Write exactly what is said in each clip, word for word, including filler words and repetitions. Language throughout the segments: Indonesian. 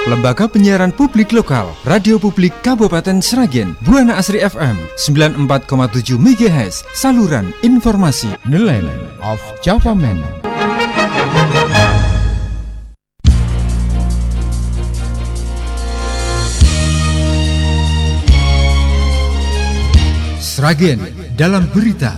Lembaga Penyiaran Publik Lokal, Radio Publik Kabupaten Sragen, Buana Asri F M sembilan puluh empat koma tujuh megahertz, saluran informasi Nelayan of Java Man. Sragen dalam berita.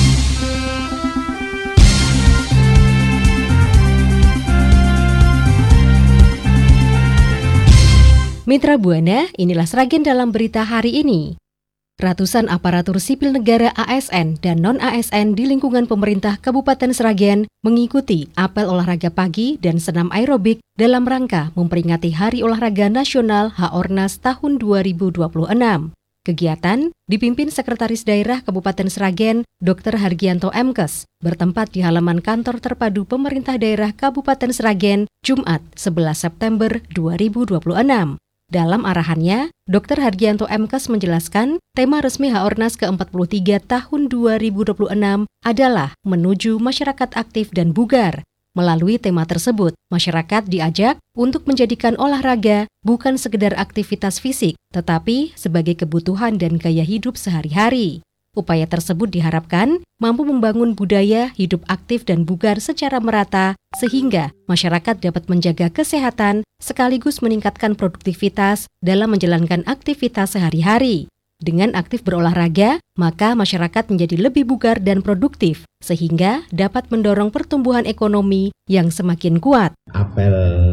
Mitra Buana, inilah Sragen dalam berita hari ini. Ratusan aparatur sipil negara A S N dan non-A S N di lingkungan pemerintah Kabupaten Sragen mengikuti apel olahraga pagi dan senam aerobik dalam rangka memperingati Hari Olahraga Nasional H O R N A S tahun dua ribu dua puluh enam. Kegiatan dipimpin Sekretaris Daerah Kabupaten Sragen, Doktor Hargianto Mkes, bertempat di halaman kantor terpadu pemerintah daerah Kabupaten Sragen, Jumat sebelas September dua ribu dua puluh enam. Dalam arahannya, Doktor Hargianto Mkes menjelaskan tema resmi H O R N A S ke empat puluh tiga tahun dua ribu dua puluh enam adalah menuju masyarakat aktif dan bugar. Melalui tema tersebut, masyarakat diajak untuk menjadikan olahraga bukan sekedar aktivitas fisik, tetapi sebagai kebutuhan dan gaya hidup sehari-hari. Upaya tersebut diharapkan mampu membangun budaya hidup aktif dan bugar secara merata, sehingga masyarakat dapat menjaga kesehatan sekaligus meningkatkan produktivitas dalam menjalankan aktivitas sehari-hari. Dengan aktif berolahraga, maka masyarakat menjadi lebih bugar dan produktif, sehingga dapat mendorong pertumbuhan ekonomi yang semakin kuat. Apel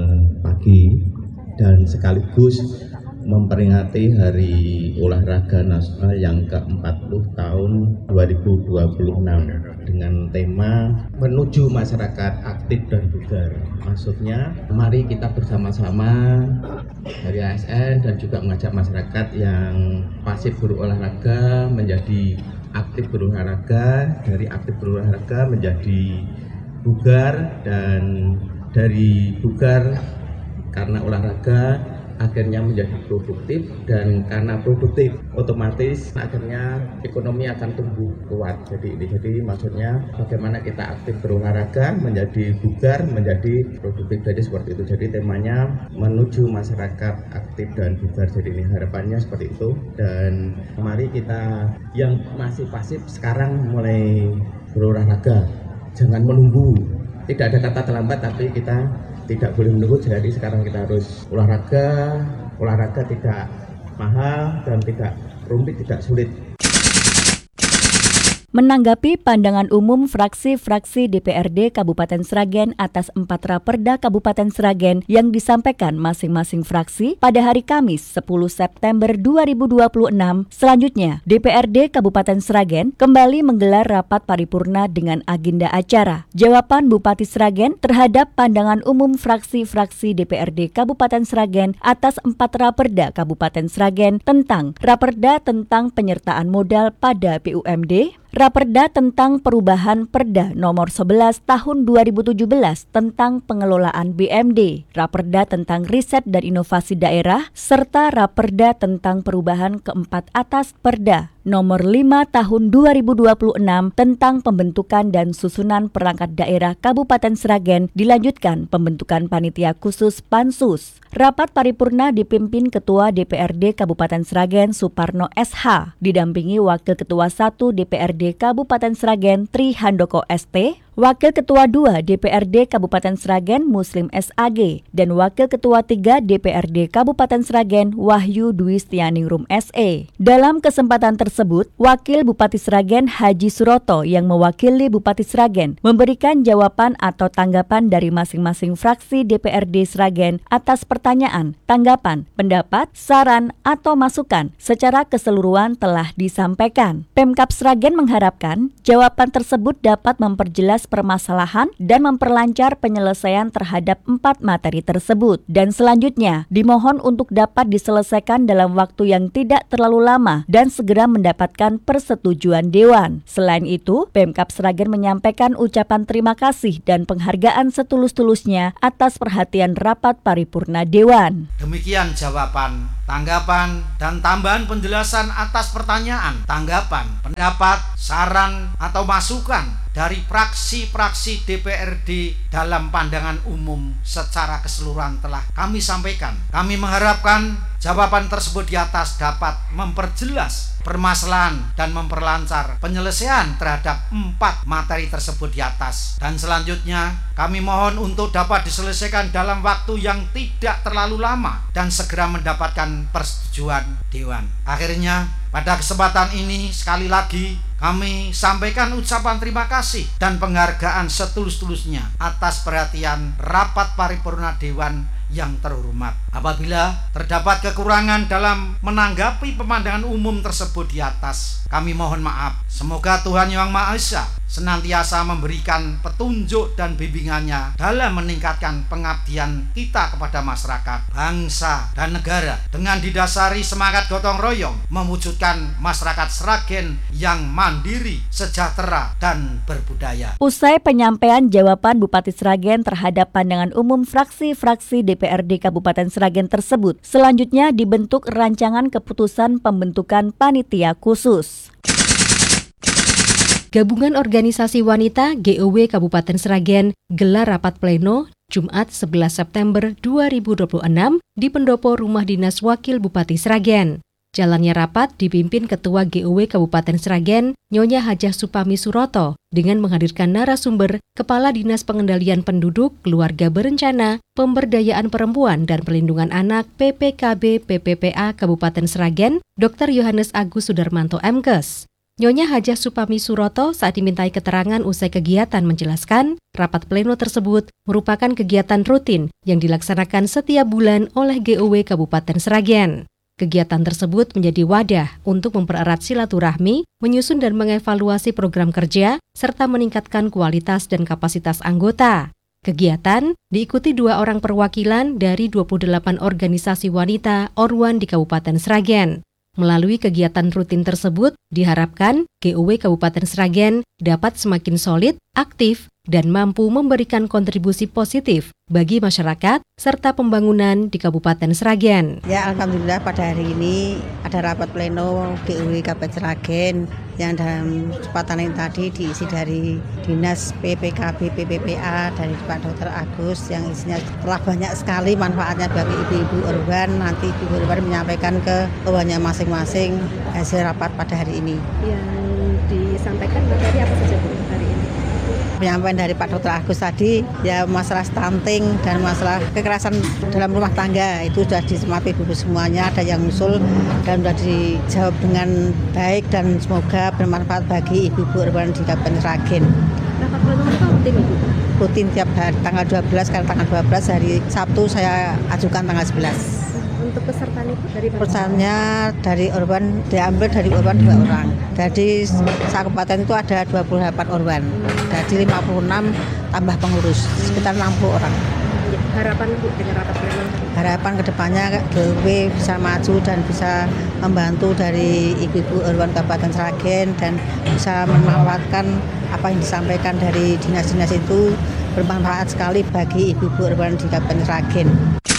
pagi dan sekaligus memperingati Hari Olahraga Nasional yang ke empat puluh tahun dua ribu dua puluh enam dengan tema menuju masyarakat aktif dan bugar. Maksudnya, mari kita bersama-sama dari A S N dan juga mengajak masyarakat yang pasif berolahraga menjadi aktif berolahraga, dari aktif berolahraga menjadi bugar, dan dari bugar karena olahraga akhirnya menjadi produktif, dan karena produktif otomatis akhirnya ekonomi akan tumbuh kuat. Jadi ini jadi maksudnya bagaimana kita aktif berolahraga menjadi bugar, menjadi produktif, jadi seperti itu. Jadi temanya menuju masyarakat aktif dan bugar, jadi ini harapannya seperti itu. Dan mari kita yang masih pasif sekarang mulai berolahraga, jangan menunggu. Tidak ada kata terlambat, tapi kita tidak boleh menunggu. Jadi sekarang kita harus olahraga. Olahraga tidak mahal dan tidak rumit, tidak sulit. Menanggapi pandangan umum fraksi-fraksi D P R D Kabupaten Sragen atas empat raperda Kabupaten Sragen yang disampaikan masing-masing fraksi pada hari Kamis sepuluh September dua ribu dua puluh enam, selanjutnya D P R D Kabupaten Sragen kembali menggelar rapat paripurna dengan agenda acara jawaban Bupati Sragen terhadap pandangan umum fraksi-fraksi D P R D Kabupaten Sragen atas empat raperda Kabupaten Sragen tentang raperda tentang penyertaan modal pada B U M D, Raperda tentang perubahan Perda nomor sebelas tahun dua ribu tujuh belas tentang pengelolaan B M D, Raperda tentang riset dan inovasi daerah, serta Raperda tentang perubahan keempat atas Perda nomor lima tahun dua ribu dua puluh enam tentang pembentukan dan susunan perangkat daerah Kabupaten Sragen, dilanjutkan pembentukan panitia khusus Pansus. Rapat paripurna dipimpin Ketua D P R D Kabupaten Sragen Suparno S H, didampingi Wakil Ketua satu D P R D Kabupaten Sragen Tri Handoko S T, Wakil Ketua dua D P R D Kabupaten Sragen Muslim S A G, dan Wakil Ketua tiga D P R D Kabupaten Sragen Wahyu Dwi Stianingrum S E. Dalam kesempatan tersebut, Wakil Bupati Sragen Haji Suroto yang mewakili Bupati Sragen memberikan jawaban atau tanggapan dari masing-masing fraksi D P R D Sragen atas pertanyaan, tanggapan, pendapat, saran, atau masukan secara keseluruhan telah disampaikan. Pemkab Sragen mengharapkan jawaban tersebut dapat memperjelas permasalahan dan memperlancar penyelesaian terhadap empat materi tersebut. Dan selanjutnya, dimohon untuk dapat diselesaikan dalam waktu yang tidak terlalu lama dan segera mendapatkan persetujuan Dewan. Selain itu, Pemkab Sragen menyampaikan ucapan terima kasih dan penghargaan setulus-tulusnya atas perhatian rapat paripurna Dewan. Demikian jawaban tanggapan, dan tambahan penjelasan atas pertanyaan, tanggapan, pendapat, saran, atau masukan dari fraksi-fraksi D P R D dalam pandangan umum secara keseluruhan telah kami sampaikan. Kami mengharapkan jawaban tersebut di atas dapat memperjelas permasalahan dan memperlancar penyelesaian terhadap empat materi tersebut di atas. Dan selanjutnya kami mohon untuk dapat diselesaikan dalam waktu yang tidak terlalu lama dan segera mendapatkan persetujuan Dewan. Akhirnya pada kesempatan ini sekali lagi kami sampaikan ucapan terima kasih dan penghargaan setulus-tulusnya atas perhatian rapat paripurna Dewan yang terhormat. Apabila terdapat kekurangan dalam menanggapi pemandangan umum tersebut di atas, kami mohon maaf. Semoga Tuhan Yang Maha Esa senantiasa memberikan petunjuk dan bimbingannya dalam meningkatkan pengabdian kita kepada masyarakat, bangsa, dan negara dengan didasari semangat gotong royong mewujudkan masyarakat Sragen yang mandiri, sejahtera, dan berbudaya. Usai penyampaian jawaban Bupati Sragen terhadap pandangan umum fraksi-fraksi D P R D Kabupaten Sragen tersebut, selanjutnya dibentuk rancangan keputusan pembentukan panitia khusus. Gabungan Organisasi Wanita G O W Kabupaten Sragen gelar rapat pleno Jumat sebelas September dua ribu dua puluh enam di pendopo Rumah Dinas Wakil Bupati Sragen. Jalannya rapat dipimpin Ketua G O W Kabupaten Sragen, Nyonya Hajah Supami Suroto, dengan menghadirkan narasumber Kepala Dinas Pengendalian Penduduk, Keluarga Berencana, Pemberdayaan Perempuan dan Perlindungan Anak P P K B P P P A Kabupaten Sragen, Doktor Yohanes Agus Sudarmanto M Kes. Nyonya Hajah Supami Suroto saat dimintai keterangan usai kegiatan menjelaskan, rapat pleno tersebut merupakan kegiatan rutin yang dilaksanakan setiap bulan oleh G O W Kabupaten Sragen. Kegiatan tersebut menjadi wadah untuk mempererat silaturahmi, menyusun dan mengevaluasi program kerja, serta meningkatkan kualitas dan kapasitas anggota. Kegiatan diikuti dua orang perwakilan dari dua puluh delapan organisasi wanita Orwan di Kabupaten Sragen. Melalui kegiatan rutin tersebut, diharapkan G O W Kabupaten Sragen dapat semakin solid, aktif, dan mampu memberikan kontribusi positif bagi masyarakat serta pembangunan di Kabupaten Sragen. Ya, alhamdulillah pada hari ini ada rapat pleno G O W Kabupaten Sragen yang dalam kesempatan ini tadi diisi dari Dinas P P K B P P P A dari Pak Dokter Agus yang isinya telah banyak sekali manfaatnya bagi ibu-ibu Orwan. Nanti ibu Orwan menyampaikan ke orwannya masing-masing hasil rapat pada hari ini. Yang disampaikan materi apa saja Bu hari ini? Penyampaian dari Pak Dokter Agus tadi ya masalah stunting dan masalah kekerasan dalam rumah tangga itu sudah disemati ibu semuanya, ada yang usul dan sudah dijawab dengan baik dan semoga bermanfaat bagi ibu-ibu Orwan di Kabupaten Sragen. Rapat pleno itu rutin Ibu? Rutin tiap hari tanggal dua belas, karena tanggal dua belas hari Sabtu saya ajukan tanggal sebelas. Untuk pesertanya dari pesertanya dari Orwan diambil dari Orwan dua orang. Jadi kabupaten itu ada dua puluh delapan Orwan. Jadi lima puluh enam tambah pengurus, sekitar enam puluh orang. Harapan Bu dengan rapat pleno? Harapan kedepannya G O W bisa maju dan bisa membantu dari ibu-ibu Orwan Kabupaten Sragen dan bisa memanfaatkan apa yang disampaikan dari dinas-dinas itu bermanfaat sekali bagi ibu-ibu Orwan di Kabupaten Sragen.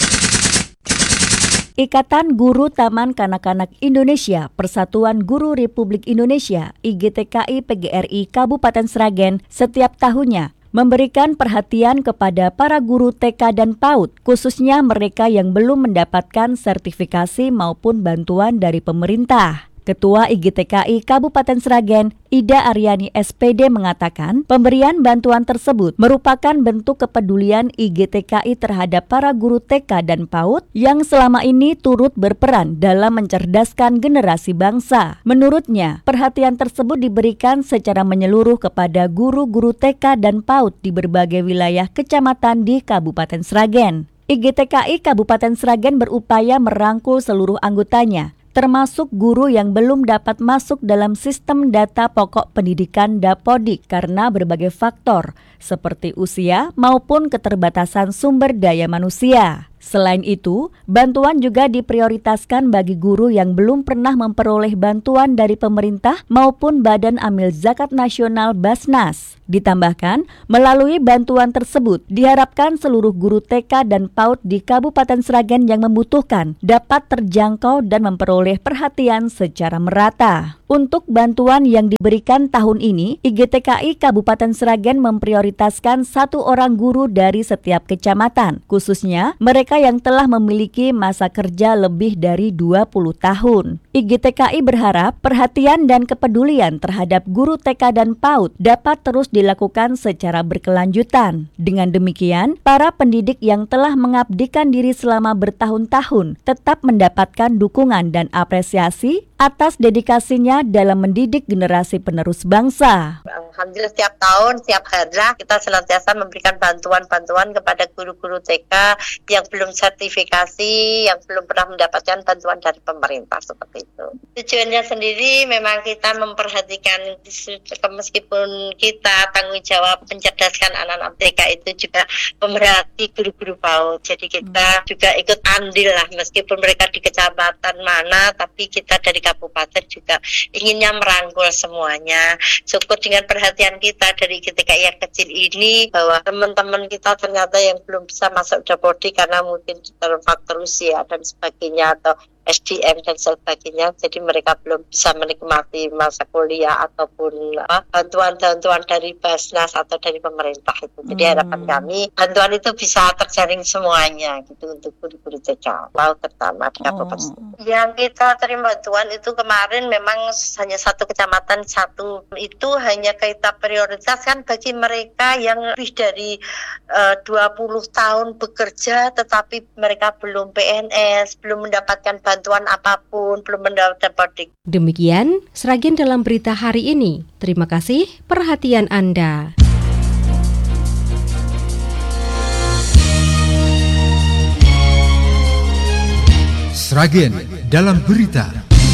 Ikatan Guru Taman Kanak-Kanak Indonesia, Persatuan Guru Republik Indonesia, I G T K I P G R I Kabupaten Sragen setiap tahunnya memberikan perhatian kepada para guru T K dan PAUD, khususnya mereka yang belum mendapatkan sertifikasi maupun bantuan dari pemerintah. Ketua I G T K I Kabupaten Sragen, Ida Aryani S P D mengatakan pemberian bantuan tersebut merupakan bentuk kepedulian I G T K I terhadap para guru T K dan PAUD yang selama ini turut berperan dalam mencerdaskan generasi bangsa. Menurutnya, perhatian tersebut diberikan secara menyeluruh kepada guru-guru T K dan PAUD di berbagai wilayah kecamatan di Kabupaten Sragen. I G T K I Kabupaten Sragen berupaya merangkul seluruh anggotanya, termasuk guru yang belum dapat masuk dalam sistem data pokok pendidikan Dapodik karena berbagai faktor seperti usia maupun keterbatasan sumber daya manusia. Selain itu, bantuan juga diprioritaskan bagi guru yang belum pernah memperoleh bantuan dari pemerintah maupun Badan Amil Zakat Nasional Basnas. Ditambahkan, melalui bantuan tersebut, diharapkan seluruh guru T K dan PAUD di Kabupaten Sragen yang membutuhkan dapat terjangkau dan memperoleh perhatian secara merata. Untuk bantuan yang diberikan tahun ini, I G T K I Kabupaten Sragen memprioritaskan satu orang guru dari setiap kecamatan, khususnya mereka yang telah memiliki masa kerja lebih dari dua puluh tahun. I G T K I berharap perhatian dan kepedulian terhadap guru T K dan PAUD dapat terus dilakukan secara berkelanjutan. Dengan demikian, para pendidik yang telah mengabdikan diri selama bertahun-tahun tetap mendapatkan dukungan dan apresiasi atas dedikasinya dalam mendidik generasi penerus bangsa. Alhamdulillah setiap tahun, setiap hari kita senantiasa memberikan bantuan-bantuan kepada guru-guru T K yang belum sertifikasi, yang belum pernah mendapatkan bantuan dari pemerintah seperti itu. Tujuannya sendiri memang kita memperhatikan, meskipun kita tanggung jawab mencerdaskan anak-anak T K itu juga pemerhati guru-guru PAUD. Jadi kita juga ikut andil lah, meskipun mereka di kecamatan mana, tapi kita dari kabupaten juga inginnya merangkul semuanya. Syukur dengan perhatian kita dari I G T K I yang kecil ini bahwa teman-teman kita ternyata yang belum bisa masuk Dapodi karena mungkin faktor usia dan sebagainya atau S D M dan sebagainya, jadi mereka belum bisa menikmati masa kuliah ataupun uh, bantuan-bantuan dari Basnas atau dari pemerintah itu. Jadi hmm. harapan kami bantuan itu bisa terjaring semuanya gitu untuk guru-guru T K, PAUD terutama di Kabupaten. Oh. Yang kita terima bantuan itu kemarin memang hanya satu kecamatan satu, itu hanya kita prioritaskan bagi mereka yang lebih dari uh, dua puluh tahun bekerja tetapi mereka belum P N S, belum mendapatkan bantuan apapun, belum mendapat. Demikian Sragen dalam berita hari ini. Terima kasih perhatian Anda. Sragen dalam berita.